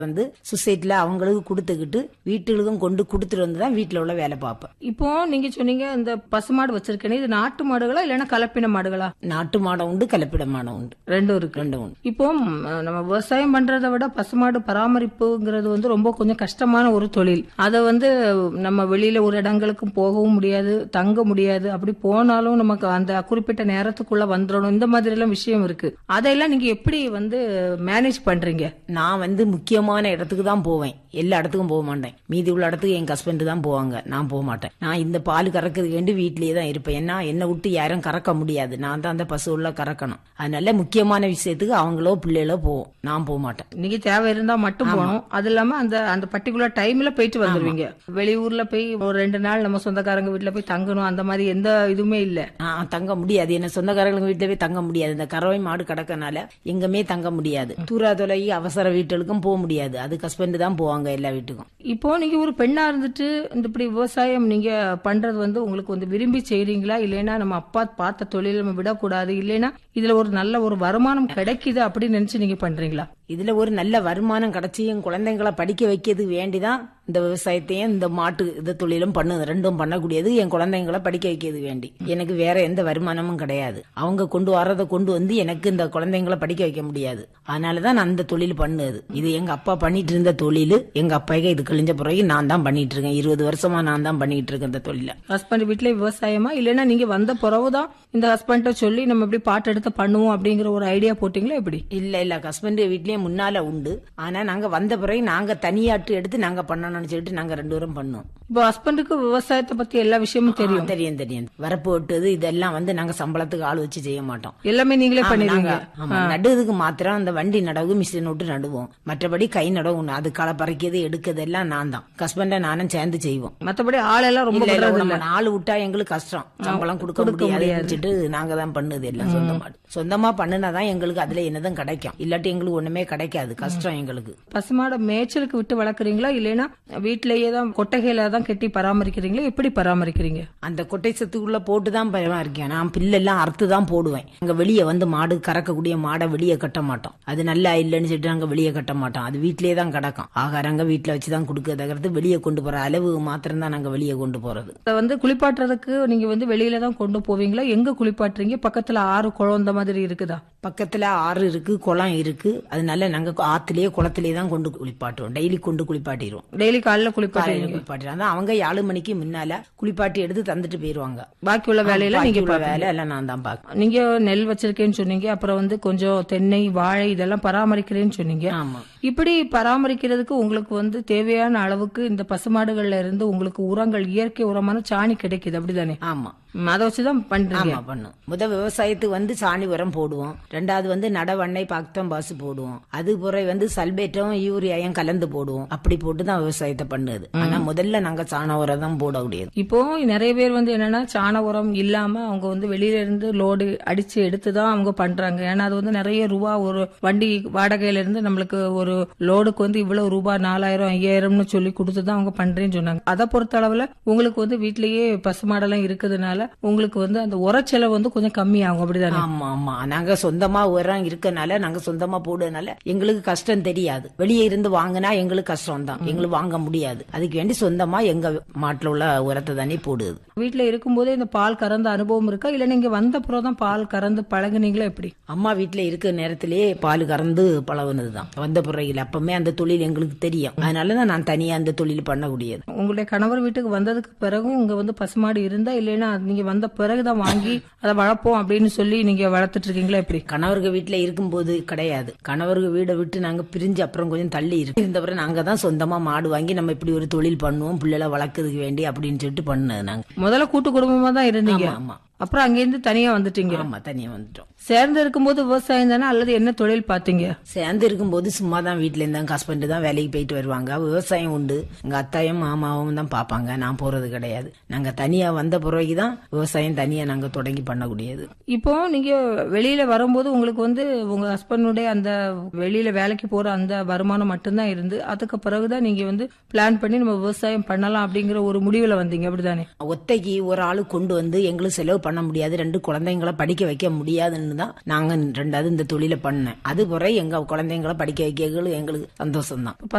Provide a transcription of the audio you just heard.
வந்து சொசைட்டில அவங்களுக்கு கொடுத்துக்கிட்டு வீட்டுகளுக்கும் கொண்டு கொடுத்துட்டு வந்து தான் வீட்டுல உள்ள வேலை பார்ப்பேன். இப்போ நீங்க சொன்னீங்க இந்த பசுமாடு வச்சிருக்கேன், இது நாட்டு மாடுகளா இல்லைன்னா கலப்பின மாடுகளா? நாட்டு மாடம் உண்டு, கலப்பிட மாடம் உண்டு, ரெண்டும் இருக்கு. ரெண்டும் உண்டு. இப்போ நம்ம விவசாயம் பண்றதை விட பசுமாடு பராமரிப்புங்கிறது வந்து ரொம்ப கொஞ்சம் கஷ்டமான ஒரு தொழில். அதை வந்து நம்ம வெளியில ஒரு இடங்களுக்கும் போகவும் முடியாது, தங்க முடியாது. அப்படி போனாலும் நமக்கு அந்த குறிப்பிட்ட நேரத்துக்குள்ள வந்துடணும். இந்த மாதிரி எல்லாம் விஷயம் இருக்கு. அதெல்லாம் நீங்க எப்படி வந்து மேனேஜ் பண்றீங்க? நான் வந்து முக்கியமான இடத்துக்கு தான் போவேன், எல்லா இடத்துக்கும் போக மாட்டேன். மீதி உள்ள இடத்துக்கு என் ஹஸ்பண்ட் தான் போவாங்க, நான் போக மாட்டேன். நான் இந்த பால் கறக்கிறதுக்கு வேண்டி வீட்லயே தான் இருப்பேன். ஏன்னா என்னை விட்டு யாரும் கறக்க முடியாது, நான் தான் அந்த பசு உள்ள கறக்கணும். அதனால முக்கியமான விஷயத்துக்கு அவங்களோ பிள்ளைகளோ போவோம், நான் போக மாட்டேன். நீங்க தேவை இருந்தா மட்டும் போகணும். அது இல்லாம அந்த அந்த பர்டிகுலர் டைம்ல போயிட்டு வந்துருவீங்க. வெளியூர்ல போய் ஒரு 2 நாள் நம்ம சொந்தக்காரங்க வீட்டுல போய் தங்கணும் அந்த மாதிரி எந்த இதுவுமே இல்ல. தங்க முடியாது, என்ன சொந்தக்காரங்களுக்கு வீட்டுல போய் தங்க முடியாது. இந்த கறவை மாடு கிடக்கனால எங்குமே தங்க முடியாது. தூரா தொலைகி அவசர வீட்டுகளுக்கும் போக முடியாது, அது ஹஸ்பண்ட் தான் போவாங்க எல்லா வீட்டுக்கும். இப்போ நீங்க ஒரு பெண்ணா இருந்துட்டு இந்த இப்படி விவசாயம் நீங்க பண்றது வந்து உங்களுக்கு வந்து விரும்பி செய்றீங்களா, இல்லைன்னா நம்ம அப்பா பார்த்த தொழில் நம்ம விடக்கூடாது, இல்லைன்னா இதுல ஒரு நல்ல ஒரு வருமானம் கிடைக்குது அப்படின்னு நினைச்சு நீங்க பண்றீங்களா? இதுல ஒரு நல்ல வருமானம் கிடைச்சி என் குழந்தைங்களை படிக்க வைக்கிறதுக்கு வேண்டிதான் இந்த விவசாயத்தையும் இந்த மாட்டு இந்த தொழிலும் பண்ணுது. ரெண்டும் பண்ணக்கூடியது என் குழந்தைங்களை படிக்க வைக்கிறது வேண்டி. எனக்கு வேற எந்த வருமானமும் கிடையாது. அவங்க கொண்டு வரதை கொண்டு வந்து எனக்கு இந்த குழந்தைங்களை படிக்க வைக்க முடியாது. அதனாலதான் நான் அந்த தொழில் பண்ணுது. இது எங்க அப்பா பண்ணிட்டு இருந்த தொழில். எங்க அப்பாய்க்கு இது கழிஞ்ச பிறகு நான் தான் பண்ணிட்டு இருக்கேன். 20 வருஷமா நான் தான் பண்ணிட்டு இருக்கேன் இந்த தொழில. ஹஸ்பண்ட் வீட்டுல விவசாயமா, இல்லைன்னா நீங்க வந்த பிறகுதான் இந்த ஹஸ்பண்ட சொல்லி நம்ம இப்படி பாட்டு எடுத்து பண்ணுவோம் அப்படிங்கிற ஒரு ஐடியா போட்டீங்களா எப்படி? இல்ல ஹஸ்பண்ட் வீட்லயே முன்னால உண்டு. ஆனா நாங்க வந்த பிறகு நாங்க தனியாட்டு எடுத்து நாங்க பண்ணணும்னு சொல்லிட்டு நாங்க 2 பேரும் பண்ணோம். இப்போ ஹஸ்பண்டுக்கு விவசாயத்தை பத்தி எல்லா விஷயமும் தெரியும்? தெரியும். வரப்பு வெட்டுது இதெல்லாம் வந்து நாங்க சம்பளத்துக்கு ஆள் வச்சு செய்ய மாட்டோம், எல்லாமே நீங்களே பண்ணிடுவீங்க. நடுவதுக்கு மாத்திரம் அந்த வண்டி நடவு மிஷின் விட்டு நடுவோம். மற்றபடி கை நடவு, அது களை பறிக்கிறது எடுக்கிறது எல்லாம் நான் தான், ஹஸ்பண்ட நானும் சேர்ந்து செய்வோம். மற்றபடி ஆளெல்லாம் ரொம்ப ஆள் விட்டா எங்களுக்கு கஷ்டம், சம்பளம் கொடுக்க முடியாது. நாங்க தான் பண்ணுது எல்லாம் சொந்தமா பண்ணுனாதான் எங்களுக்கு அதுல என்னதான் கிடைக்கும், இல்லாட்டி எங்களுக்கு ஒண்ணுமே கிடைக்காது, கஷ்டம் எங்களுக்கு. பசுமாட மேய்ச்சலுக்கு விட்டு வளர்க்குறீங்களா, இல்லைன்னா வீட்டிலேயே தான் கொட்டைகையில தான் கட்டி பராமரிக்கிறீங்களா? எப்படி பராமரிக்கிறீங்க? அந்த கொட்டை சத்துக்குள்ள போட்டுதான் பராமரிக்கேன். நான் பில்லெல்லாம் அறுத்து தான் போடுவேன். அங்க வெளியே வந்து மாடு கறக்கக்கூடிய மாடை வெளியே கட்ட மாட்டோம். அது நல்லா இல்லைன்னு சொல்லிட்டு நாங்க வெளியே கட்ட மாட்டோம். அது வீட்டிலேயே தான் கிடக்கும். ஆகாரங்க வீட்டுல வச்சுதான் கொடுக்கறது. வெளியே கொண்டு போற அளவு மாத்திரம் தான் நாங்க வெளியே கொண்டு போறது. அதை வந்து குளிப்பாட்டுறதுக்கு நீங்க வந்து வெளியில தான் கொண்டு போவீங்களா? எங்க குளிப்பாட்டுறீங்க? பக்கத்துல ஆறு குளம் இந்த மாதிரி இருக்குதா? பக்கத்துல ஆறு இருக்கு, குளம் இருக்கு. அதனால நாங்க ஆத்திலேயே குளத்திலேயே தான் கொண்டு குளிப்பாட்டுவோம். டெய்லி கொண்டு குளிப்பாட்டிடுவோம். டெய்லி காலையில குளிப்பாட்டிடுவோம். அவங்க 7 மணிக்கு முன்னால குளிப்பாட்டி எடுத்து தந்துட்டு போயிருவாங்க. பாக்கி உள்ள வேலையில நீங்க வேலை எல்லாம் நான் தான் பாக்க. நீங்க நெல் வச்சிருக்கேன்னு சொன்னீங்க, அப்புறம் வந்து கொஞ்சம் தென்னை வாழை இதெல்லாம் பராமரிக்கிறேன்னு சொன்னீங்க. ஆமா. இப்படி பராமரிக்கிறதுக்கு உங்களுக்கு வந்து தேவையான அளவுக்கு இந்த பசுமாடுகள்ல இருந்து உங்களுக்கு உரங்கள், இயற்கை உரமான சாணி கிடைக்குது, அப்படிதானே? ஆமா. அதை வச்சுதான் பண்றீங்க? பண்ணும். விவசாயத்துக்கு வந்து சாணி உரம் போடுவோம். 2வது வந்து நடவண்ணை பாக்தம் பாசு போடுவோம். அது பிறகு வந்து சல்பேட்டும் யூரியாயும் கலந்து போடுவோம். அப்படி போட்டுதான் விவசாயத்தை பண்ணுது. ஆனா முதல்ல நாங்க சாண உரம் தான் போட முடியாது. இப்போ நிறைய பேர் வந்து என்னன்னா சாண உரம் இல்லாம அவங்க வந்து வெளியில இருந்து லோடு அடிச்சு எடுத்துதான் அவங்க பண்றாங்க. ஏன்னா அது வந்து நிறைய ரூபா, ஒரு வண்டி வாடகையில இருந்து நம்மளுக்கு ஒரு லோடுக்கு வந்து இவ்வளவு ரூபாய் 4000 5000 சொல்லி கொடுத்துதான் அவங்க பண்றேன்னு சொன்னாங்க. அதை பொறுத்த அளவுல உங்களுக்கு வந்து வீட்லயே பசுமாடெல்லாம் இருக்குதுனால உங்களுக்கு வந்து அந்த உரச்செலவு வந்து கொஞ்சம் கம்மி ஆகும், அப்படிதானே? ஆமா. நாங்க சொந்தமா உரம் இருக்கனால, நாங்க சொந்தமா போடுறதுனால எங்களுக்கு கஷ்டம் தெரியாது. வெளியே இருந்து வாங்கினா எங்களுக்கு கஷ்டம் தான், எங்களுக்கு வாங்க முடியாது. அதுக்கு வேண்டி சொந்தமா எங்க மாட்டுல உள்ள உரத்தை தானே போடுது. வீட்டுல இருக்கும் போதே இந்த பால் கறந்த அனுபவம் இருக்கா, இல்ல நீங்க வந்த பிறகுதான் பால் கறந்து பழகுனீங்களா எப்படி? அம்மா வீட்டுல இருக்கிற நேரத்திலேயே பால் கறந்து பழகுனதுதான். வந்த பிறகு அப்பமே அந்த தொழில் எங்களுக்கு தெரியும். அதனாலதான் நான் தனியா அந்த தொழில் பண்ணக்கூடியது. உங்களுடைய கணவர் வீட்டுக்கு வந்ததுக்கு பிறகும் இங்க வந்து பசுமாடு இருந்தா, இல்லைன்னா நீங்க வந்த பிறகுதான் வாங்கி அதை வளர்ப்போம் அப்படின்னு சொல்லி நீங்க வளர்த்துட்டு இருக்கீங்களா எப்படி? கணவருக்கு வீட்டுல இருக்கும்போது கிடையாது. கணவருக்கு வீடை விட்டு நாங்க பிரிஞ்சு அப்புறம் கொஞ்சம் தள்ளி இருக்கு இருந்தவரை நாங்க தான் சொந்தமா மாடு வாங்கி நம்ம இப்படி ஒரு தொழில் பண்ணுவோம், பிள்ளைகளை வளர்க்கறதுக்கு வேண்டி அப்படின்னு சொல்லிட்டு பண்ணது. நாங்க முதல்ல கூட்டு குடும்பமா தான் இருந்தீங்க. ஆமா. அப்புறம் அங்கிருந்து தனியா வந்துட்டீங்க. ஆமா, தனியா வந்துட்டோம். சேர்ந்து இருக்கும்போது விவசாயம் தானே, அல்லது என்ன தொழில் பாத்தீங்க? சேர்ந்து இருக்கும்போது சும்மா தான் வீட்டுல இருந்தாங்க. ஹஸ்பண்ட் தான் வேலைக்கு போயிட்டு வருவாங்க. விவசாயம் உண்டு. எங்க அத்தாயும் மாமாவும் தான் பாப்பாங்க, நான் போறது கிடையாது. நாங்க தனியா வந்த பிறகுதான் விவசாயம் தனியா நாங்க தொடங்கி பண்ணக்கூடியது. இப்போ நீங்க வெளியில வரும்போது உங்களுக்கு வந்து உங்க ஹஸ்பண்டுடைய அந்த வெளியில வேலைக்கு போற அந்த வருமானம் மட்டும்தான் இருந்து, அதுக்கு பிறகுதான் நீங்க வந்து பிளான் பண்ணி நம்ம விவசாயம் பண்ணலாம் அப்படிங்கிற ஒரு முடிவுல வந்தீங்க, அப்படிதானே? ஒத்தைக்கு ஒரு ஆளு கொண்டு வந்து எங்களுக்கு செலவு பண்ண முடியாது, 2 குழந்தைங்களை படிக்க வைக்க முடியாதுன்னு தான் நாங்க 2வது இந்த தொழிலை பண்ணேன். அது பிறகு எங்க குழந்தைங்களை படிக்க வைக்க எங்களுக்கு சந்தோஷம் தான்.